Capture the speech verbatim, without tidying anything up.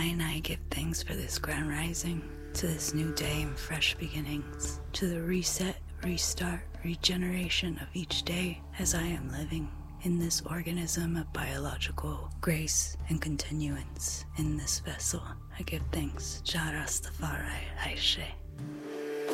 and I give thanks for this grand rising, to this new day and fresh beginnings, to the reset, restart, regeneration of each day as I am living in this organism of biological grace and continuance in this vessel. I give thanks. Jah Rastafari Aishe.